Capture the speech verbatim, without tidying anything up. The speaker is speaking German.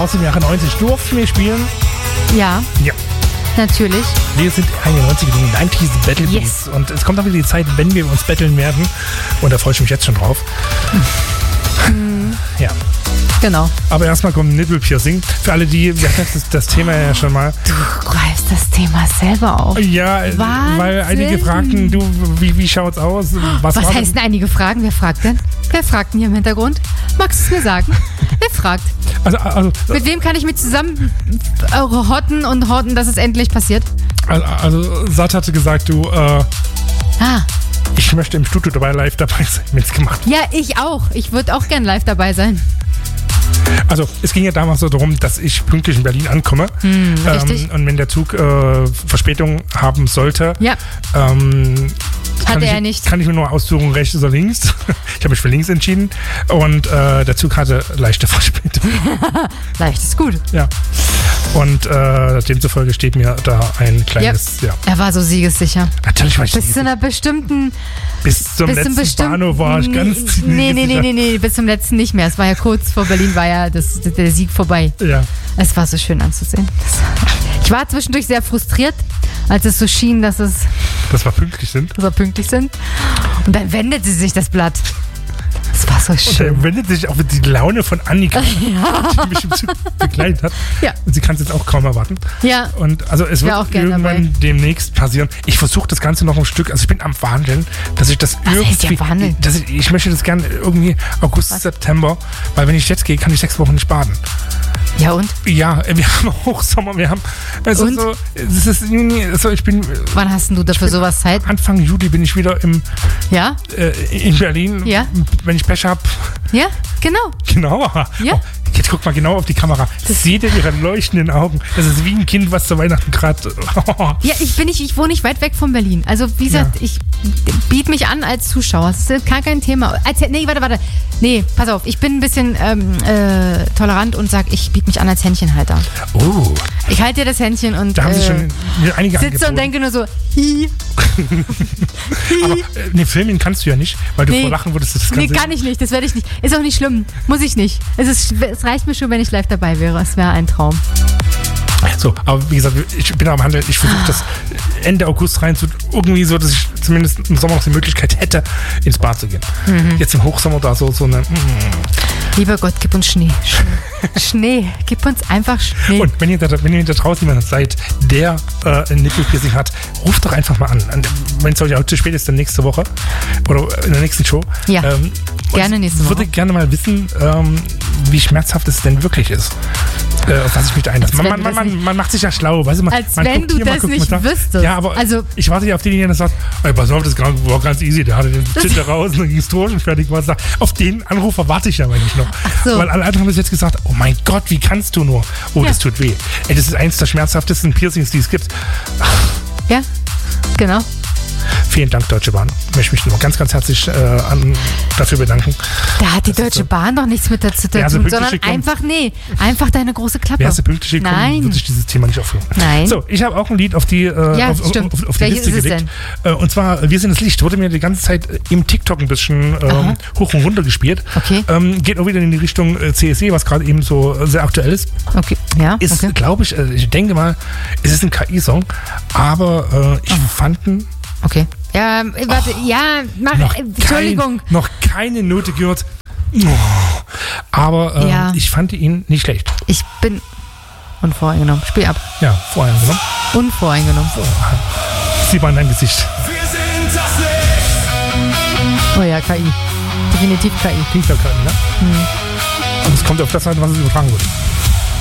aus dem Jahre neunzig. Durften wir spielen? Ja. Ja. Natürlich. Wir sind einundneunzig, die neunziger Battle Beats. Yes. Und es kommt auch wieder die Zeit, wenn wir uns battlen werden. Und da freue ich mich jetzt schon drauf. Mhm. Ja. Genau. Aber erstmal kommt Nipple Piercing. Für alle, die, wir hatten das, das Thema ja schon mal. Du greifst das Thema selber auf. Ja, Wahnsinn. Weil einige fragten, du, wie, wie schaut's aus? Was, Was heißt denn einige Fragen? Wer fragt denn? Wer fragt denn hier im Hintergrund? Magst du es mir sagen? Wer fragt? Also, also, Mit wem kann ich mich zusammen eure hotten und horten, dass es endlich passiert? Also, also Sat hatte gesagt, du, äh, ah. ich möchte im Studio dabei live dabei sein, wenn es gemacht wird. Ja, ich auch. Ich würde auch gern live dabei sein. Also es ging ja damals so darum, dass ich pünktlich in Berlin ankomme. Hm, richtig. Ähm, und wenn der Zug äh, Verspätung haben sollte, ja. ähm, Hatte ich, er nicht. Kann ich mir nur aussuchen, rechts oder links. Ich habe mich für links entschieden und äh, der Zug hatte leichte Verspätung. Leicht ist gut. Ja. Und äh, demzufolge steht mir da ein kleines, ja. ja. Er war so siegessicher. Natürlich war ich Bis zu einer bestimmten... Bis zum bis letzten bestimmten, Bahnhof war ich ganz... Nee, nee, nee, nee, nee, bis zum letzten nicht mehr. Es war ja kurz vor Berlin, war ja das, der Sieg vorbei. Ja. Es war so schön anzusehen. Ich war zwischendurch sehr frustriert, als es so schien, dass es... Dass wir pünktlich sind. Dass wir pünktlich sind. Und dann wendete sich das Blatt. Das war so schön. Und dann wendet sich auch die Laune von Annika, ja. die mich im Zug begleitet hat. Ja. Und sie kann es jetzt auch kaum erwarten. Ja. Und also es wird auch irgendwann dabei. demnächst passieren. Ich versuche das Ganze noch ein Stück, also ich bin am Verhandeln, dass ich das Was irgendwie... heißt ja verhandeln? Dass ich, ich möchte das gerne irgendwie August, Was? September, weil wenn ich jetzt gehe, kann ich sechs Wochen nicht baden. Ja und? Ja, wir haben Hochsommer, wir haben... Also und? So, es ist Juni, also ich bin... Wann hast du dafür sowas Zeit? Anfang Juli bin ich wieder im... Ja? Äh, in Berlin. Ja? Wenn ich Pech habe. Ja, genau. Genau. Ja. Oh, jetzt guck mal genau auf die Kamera. Seht ihr ihre leuchtenden Augen? Das ist wie ein Kind, was zu Weihnachten gerade... Oh. Ja, ich bin nicht, ich wohne nicht weit weg von Berlin. Also wie gesagt, ja. ich biete mich an als Zuschauer. Das ist gar kein Thema. Als, nee, warte, warte. Nee, pass auf. Ich bin ein bisschen ähm, äh, tolerant und sage, ich biete mich an als Händchenhalter. Oh. Ich halte dir das Händchen und da haben äh, Sie schon einige sitze angeboten. und denke nur so, hi. Aber äh, ne, filmen kannst du ja nicht, weil du nee. vor Lachen würdest. Das nee, kann ich nicht. Das werde ich nicht. Ist auch nicht schlimm. Muss ich nicht. Es, ist, es reicht mir schon, wenn ich live dabei wäre. Es wäre ein Traum. So, aber wie gesagt, ich bin am Handeln. Ich versuche das Ende August rein zu irgendwie so, dass ich zumindest im Sommer noch die Möglichkeit hätte, ins Bad zu gehen. Mhm. Jetzt im Hochsommer da so, so eine... Mm. Lieber Gott, gib uns Schnee. Schnee. Schnee. Gib uns einfach Schnee. Und wenn ihr da, wenn ihr da draußen jemand seid, der äh, ein Nippelpiercing hat, ruft doch einfach mal an. Wenn es euch auch zu spät ist, dann nächste Woche oder in der nächsten Show. Ja, ähm, gerne nächste Woche. Ich würde gerne mal wissen, ähm, wie schmerzhaft es denn wirklich ist. Äh, auf was ich mich da einlasse. Man, man, man, man, man macht sich ja schlau. Weißt du, man, als man wenn du hier, das nicht da. wüsstest. Ja, aber also, ich warte ja auf den, der sagt, ey, pass auf, das war ganz easy. Der hatte den Tinder raus und dann ging es durch und fertig war es. Auf den Anrufer warte ich ja eigentlich noch. Ach so. Weil alle anderen haben bis jetzt gesagt, oh mein Gott, wie kannst du nur? Oh, ja. Das tut weh. Ey, das ist eins der schmerzhaftesten Piercings, die es gibt. Ja, genau. Vielen Dank, Deutsche Bahn. Ich möchte mich noch ganz, ganz herzlich äh, an, dafür bedanken. Da hat die das Deutsche so. Bahn doch nichts mit dazu zu ja, tun, also sondern einfach, nee, einfach deine große Klappe. Wärst du pünktlich gekommen, Nein. würde sich dieses Thema nicht aufführen. Nein. So, ich habe auch ein Lied auf die, äh, ja, auf, auf, auf, auf die Welches Liste ist gelegt. Es denn? Und zwar, Wir sind das Licht. Wurde mir die ganze Zeit im TikTok ein bisschen ähm, hoch und runter gespielt. Okay. Ähm, geht auch wieder in die Richtung äh, C S E, was gerade eben so sehr aktuell ist. Okay, ja. Ist, okay. glaube ich, äh, ich denke mal, es ist ein K I-Song, aber äh, ich oh. fand ihn... Okay. Ja, warte, oh, ja, mach, noch Entschuldigung. Kein, noch keine Note gehört. Oh, aber äh, ja. ich fand ihn nicht schlecht. Ich bin unvoreingenommen. Spiel ab. Ja, voreingenommen. Unvoreingenommen. Oh, sieh mal in dein Gesicht. Oh ja, K I. Definitiv K I. Klingt ja K I, ne? Hm. Und es kommt auf das an, was es übertragen wird.